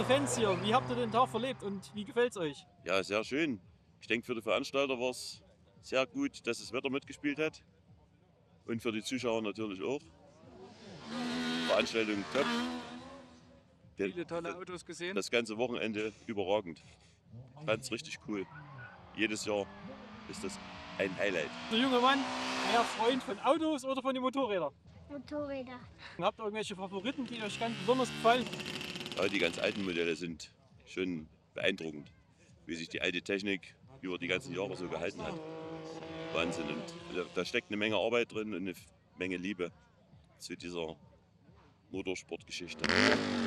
Fans hier. Wie habt ihr den Tag verlebt und wie gefällt's euch? Ja, sehr schön. Ich denke, für die Veranstalter war es sehr gut, dass das Wetter mitgespielt hat. Und für die Zuschauer natürlich auch. Veranstaltung top. Viele tolle Autos gesehen. Das ganze Wochenende überragend. Ich fand es richtig cool. Jedes Jahr ist das ein Highlight. Der junge Mann, eher Freund von Autos oder von den Motorrädern? Motorräder. Habt ihr irgendwelche Favoriten, die euch ganz besonders gefallen? Ja, die ganz alten Modelle sind schon beeindruckend, wie sich die alte Technik über die ganzen Jahre so gehalten hat. Wahnsinn. Und da steckt eine Menge Arbeit drin und eine Menge Liebe zu dieser Motorsportgeschichte.